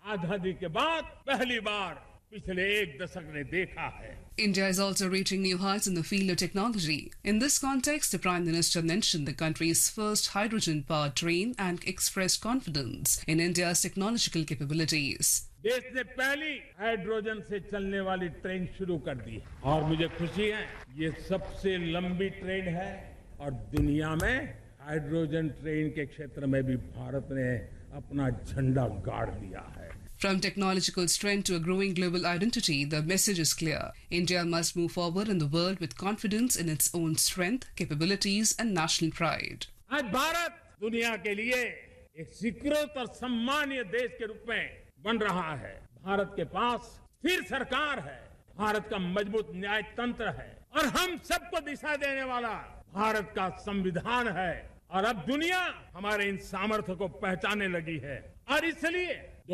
आजादी के बाद पहली बार पिछले एक दशक ने देखा है. India is also reaching new heights in the field of technology. In this context, the Prime Minister mentioned the country's first hydrogen-powered train and expressed confidence in India's technological capabilities. देश ने पहली हाइड्रोजन से चलने वाली train शुरू कर दी है और मुझे खुशी है ये सबसे लंबी ट्रेन है और दुनिया में हाइड्रोजन ट्रेन के क्षेत्र में भी भारत ने अपना झंडा गाड़ दिया है. From technological strength to a growing global identity, the message is clear. India must move forward in the world with confidence in its own strength, capabilities and national pride. आज भारत दुनिया के लिए एक स्वीकृत और सम्मानीय देश के रूप में बन रहा है. भारत के पास स्थिर सरकार है, भारत का मजबूत न्याय तंत्र है और हम सबको दिशा देने वाला भारत का संविधान है. और अब दुनिया हमारे इन सामर्थ्य को पहचानने लगी है और इसलिए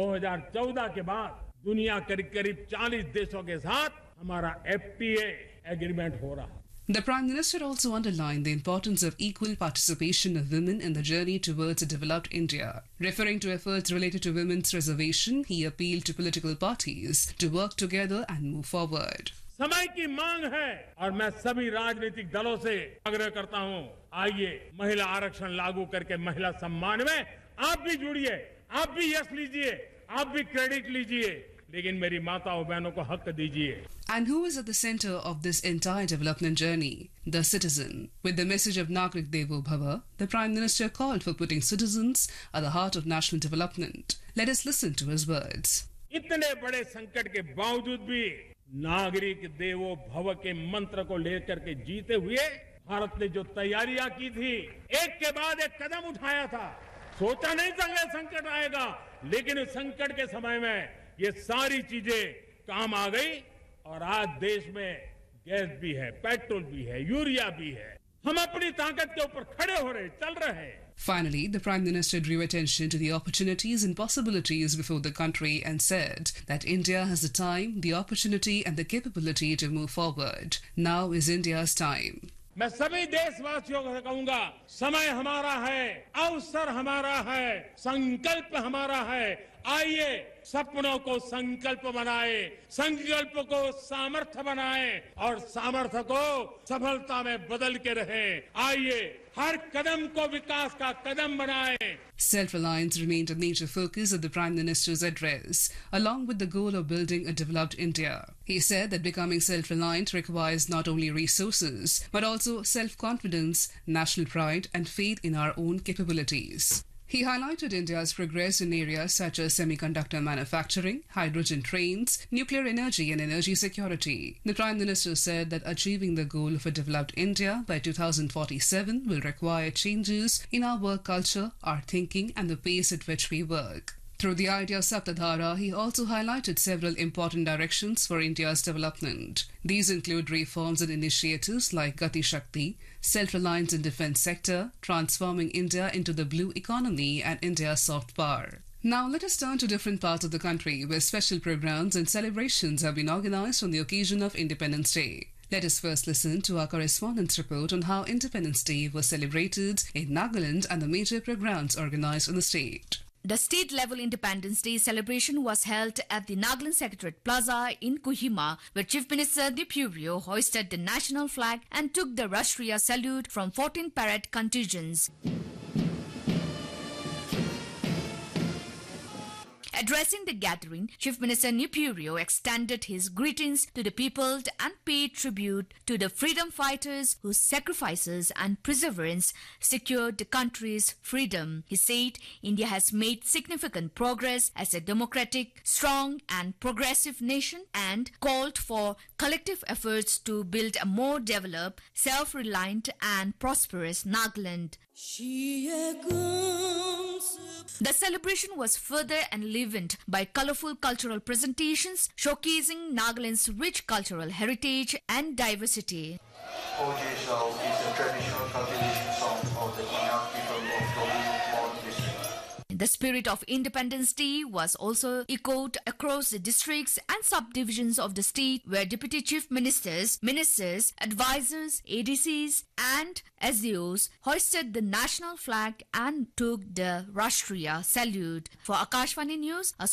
2014 के बाद दुनिया करीब करीब 40 देशों के साथ हमारा FTA एग्रीमेंट हो रहा है. The Prime Minister also underlined the importance of equal participation of women in the journey towards a developed India. Referring to efforts related to women's reservation, he appealed to political parties to work together and move forward. समय की मांग है और मैं सभी राजनीतिक दलों से आग्रह करता हूं, आइए महिला आरक्षण लागू करके महिला सम्मान में आप भी जुड़िए, आप भी यश लीजिए, आप भी क्रेडिट लीजिए, लेकिन मेरी माताओं बहनों को हक दीजिए. And who is at the center of this entire development journey? The citizen. With the message of Nagrik Devo Bhava, the Prime Minister called for putting citizens at the heart of national development. Let us listen to his words. इतने बड़े संकट के बावजूद भी नागरिक देवो भव के मंत्र को लेकर के जीते हुए भारत ने जो तैयारियां की थी, एक के बाद एक कदम उठाया था. सोचा नहीं था कि संकट आएगा, लेकिन इस संकट के समय में ये सारी चीजें काम आ गई और आज देश में गैस भी है, पेट्रोल भी है, यूरिया भी है. हम अपनी ताकत के ऊपर खड़े हो रहे, चल रहे हैं. Finally, the Prime Minister drew attention to the opportunities and possibilities before the country and said that India has the time, the opportunity and the capability to move forward. Now is India's time. मैं सभी देशवासियों को कहूंगा, समय हमारा है, अवसर हमारा है, संकल्प हमारा है. आइए सपनों को संकल्प बनाए, संकल्प को सामर्थ्य बनाए और सामर्थ्य को सफलता में बदल के रहें. आइए हर कदम को विकास का कदम बनाएं. Self-reliance remained a major focus of the Prime Minister's address, along with the goal of building a developed India. He said that becoming self-reliant requires not only resources, but also self-confidence, national pride and faith in our own capabilities. He highlighted India's progress in areas such as semiconductor manufacturing, hydrogen trains, nuclear energy and energy security. The Prime Minister said that achieving the goal of a developed India by 2047 will require changes in our work culture, our thinking and the pace at which we work. Through the idea of Saptadhara, he also highlighted several important directions for India's development. These include reforms and initiatives like Gati Shakti, self-reliance in defence sector, transforming India into the blue economy and India's soft power. Now let us turn to different parts of the country where special programs and celebrations have been organised on the occasion of Independence Day. Let us first listen to our correspondent's report on how Independence Day was celebrated in Nagaland and the major programs organised in the state. The state-level Independence Day celebration was held at the Nagaland Secretariat Plaza in Kohima, where Chief Minister Nepurio hoisted the national flag and took the Rashtriya salute from 14 parade contingents. Addressing the gathering, Chief Minister Nepurio extended his greetings to the people and paid tribute to the freedom fighters whose sacrifices and perseverance secured the country's freedom. He said India has made significant progress as a democratic, strong and progressive nation and called for collective efforts to build a more developed, self-reliant and prosperous Nagaland. The celebration was further enlivened by colorful cultural presentations showcasing Nagaland's rich cultural heritage and diversity. Ojeshao is a traditional cultivation song of the Konyak people of Tobu district. The spirit of Independence Day was also echoed across the districts and subdivisions of the state, where Deputy Chief Ministers, advisors, ADCs and SDOs hoisted the national flag and took the Rashtriya salute. For Akashvani News,